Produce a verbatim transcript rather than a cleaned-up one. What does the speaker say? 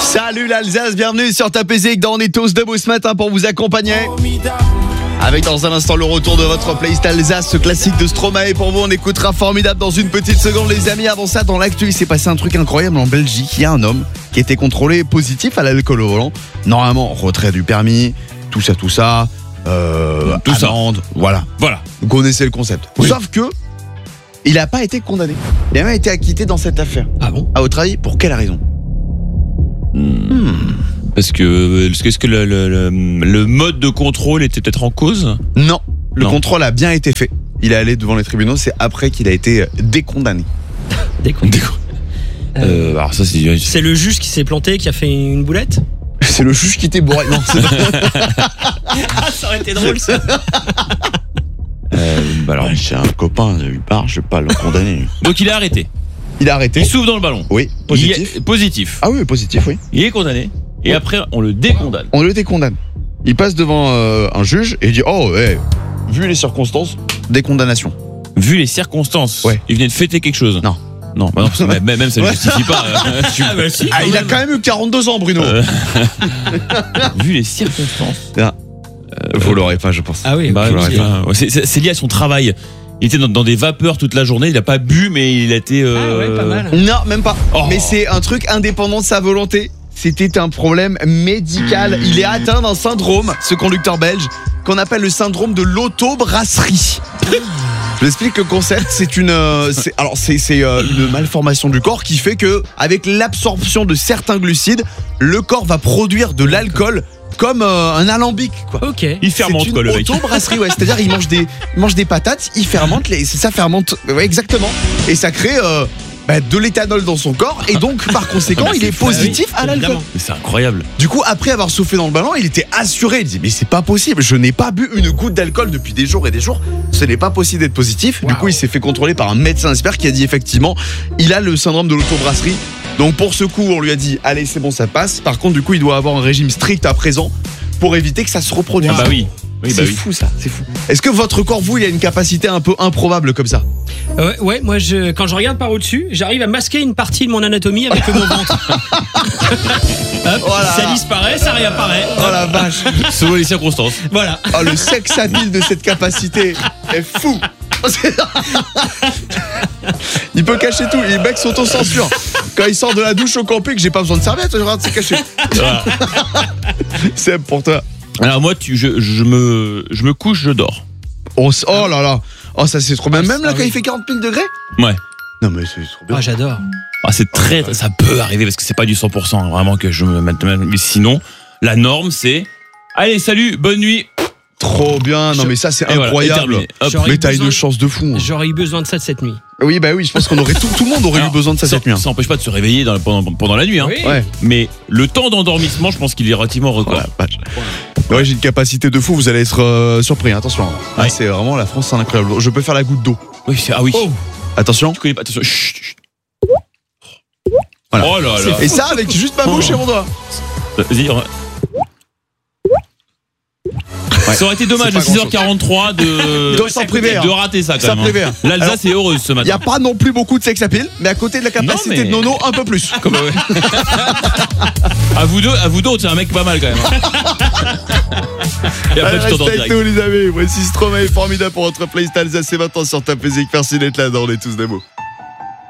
Salut l'Alsace, bienvenue sur Ta Musique dans On est tous debout ce matin pour vous accompagner. Avec dans un instant le retour de votre playlist Alsace, ce classique de Stromae pour vous. On écoutera Formidable dans une petite seconde les amis. Avant ça, dans l'actu, il s'est passé un truc incroyable en Belgique. Il y a un homme qui était contrôlé positif à l'alcool au volant. Normalement, retrait du permis, tout ça, tout ça, euh, tout amende, ça. voilà. Voilà. Vous connaissez le concept. Oui. Sauf que il n'a pas été condamné. Il a même été acquitté dans cette affaire. Ah bon? À votre avis, pour quelle raison? Hmm. Parce que est-ce que le, le, le, le mode de contrôle était peut-être en cause? Non, le Non. contrôle a bien été fait. Il est allé devant les tribunaux, c'est après qu'il a été décondamné. Décompte. Euh, alors ça c'est. C'est le juge qui s'est planté, qui a fait une boulette? C'est le juge qui était bourré. Non, c'est Ah, ça aurait été drôle ça. Euh, bah alors. J'ai un copain, il part, je vais pas le condamner. Donc il est arrêté. Il a arrêté. Il souffle dans le ballon. Oui, positif. Il est positif. Ah oui, positif, oui. Il est condamné. Et après on le décondamne. On le décondamne. Il passe devant euh, un juge et il dit oh, hey, vu les circonstances, décondamnation. Vu les circonstances, Ouais. il venait de fêter quelque chose. Non. Non, bah non, parce que même, même ça ne Ouais. justifie pas. euh, tu- Ah bah si. Ah, il a quand même eu quarante-deux ans, Bruno. Euh, Vu les circonstances. Vous l'aurez pas, je pense. Ah oui, Bah, ok. ouais, enfin, ouais, c'est- c'est c'est lié à son travail. Il était dans, dans des vapeurs toute la journée. Il a pas bu, mais il a été. Ah euh, ouais, pas mal. Non, même pas. Oh. Mais c'est un truc indépendant de sa volonté. C'était un problème médical. Il est atteint d'un syndrome, ce conducteur belge, qu'on appelle le syndrome de l'auto-brasserie. Je vous explique le concept. C'est une, euh, c'est- alors c'est c'est euh, une malformation du corps qui fait que, avec l'absorption de certains glucides, le corps va produire de l'alcool comme euh, un alambic, quoi. Ok. Il fermente C'est quoi une le mec. auto-brasserie, ouais. C'est-à-dire, il mange des, il mange des patates, il fermente, les, ça fermente, ouais, exactement. Et ça crée euh, bah, de l'éthanol dans son corps, et donc, par conséquent, Ah, mais il est c'est fou. positif Ah oui, à l'alcool. évidemment. Mais c'est incroyable. Du coup, après avoir soufflé dans le ballon, il était assuré. Il disait, mais c'est pas possible, je n'ai pas bu une goutte d'alcool depuis des jours et des jours. Ce n'est pas possible d'être positif. Du Wow. coup, il s'est fait contrôler par un médecin expert qui a dit, effectivement, il a le syndrome de l'auto-brasserie. Donc, pour ce coup, on lui a dit, allez, c'est bon, ça passe. Par contre, du coup, il doit avoir un régime strict à présent pour éviter que ça se reproduise. Ah bah oui. Oui, C'est bah oui. fou ça, c'est fou. Est-ce que votre corps, vous, il a une capacité un peu improbable comme ça? Euh, ouais, ouais, moi je, quand je regarde par au-dessus, j'arrive à masquer une partie de mon anatomie avec mon ventre. Hop, Voilà. ça disparaît, ça réapparaît. Oh la vache. Selon les circonstances. Voilà. Oh, le sex appeal de cette capacité est fou. Il peut cacher tout, les mecs s'auto-censurent. Quand il sort de la douche au camping, j'ai pas besoin de serviette, je regarde, c'est caché. Voilà. C'est pour toi. Alors moi, tu, je, je me, je me couche, je dors. Oh, c- oh là là. Oh, ça c'est trop bien. Même là, Ah quand oui. il fait quarante mille degrés. Ouais. Non, mais c'est trop bien. Ah, j'adore. Ah, c'est très, ça peut arriver parce que c'est pas du cent pour cent hein, vraiment que je me mette. Mais sinon, la norme c'est, allez, salut, bonne nuit. Trop bien. Non, mais ça c'est Et voilà, et incroyable. terminé. Hop. J'aurais Mais eu t'as besoin- une chance de fou. J'aurais eu besoin de ça de cette nuit. Oui, bah oui, je pense qu'on aurait tout, tout le monde aurait Alors, eu besoin de ça ça, cette nuit. hein. ça empêche pas de se réveiller dans, pendant, pendant la nuit. Hein. Oui. Ouais. Mais le temps d'endormissement, je pense qu'il est relativement record. Oh la vache. Ouais, j'ai une capacité de fou, vous allez être euh, surpris, hein, attention. Ah, Ouais. c'est vraiment, la France, c'est incroyable. Je peux faire la goutte d'eau. Oui, c'est, ah oui. Oh. Attention. Tu connais pas, attention. Chut, chut. Voilà. Oh là là. Et ça, avec juste ma bouche et mon doigt. Vas-y, re- Ça aurait été dommage C'est à pas six heures quarante-trois de, De s'en priver, hein. de rater ça quand S'en même. priver, hein. hein. L'Alsace est heureuse ce Il n'y matin. a pas non plus beaucoup de sex appeal, mais à côté de la capacité Non, mais- de Nono, un peu plus. Comme, ouais. À vous deux, à vous deux, c'est un mec pas mal quand même. hein. Et après, tu Restez t'endors avec direct. nous, les amis. Voici Stromae formidable pour votre playlist Alsace. C'est maintenant sur Ta Musique. Merci d'être là. On est tous des mots.